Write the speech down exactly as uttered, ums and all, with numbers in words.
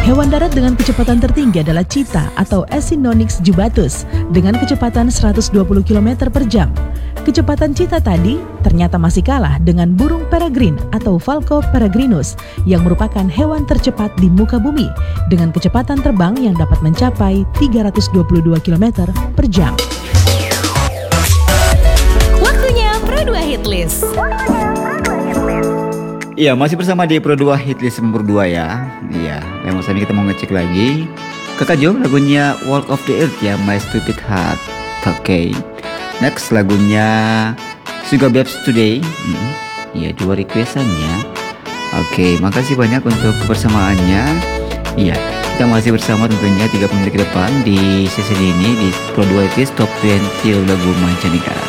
Hewan darat dengan kecepatan tertinggi adalah cheetah atau Acinonyx jubatus dengan kecepatan seratus dua puluh kilometer per jam. Kecepatan cheetah tadi ternyata masih kalah dengan burung peregrine atau Falco peregrinus yang merupakan hewan tercepat di muka bumi dengan kecepatan terbang yang dapat mencapai tiga ratus dua puluh dua kilometer per jam. Waktunya Pro dua Hitlist. Iya, masih bersama di Pro dua Hitlist nomor dua ya. Iya, yang saat ini kita mau ngecek lagi Kakak Jo, lagunya Walk of the Earth ya, My Stupid Heart. Oke, okay. Next lagunya Sugababes Today. hmm. Iya, dua requestannya. Oke, okay, makasih banyak untuk kebersamaannya. Iya, kita masih bersama tentunya tiga puluh menit ke depan di sesi ini di Pro dua Hitlist Top dua puluh lagu mancanegara.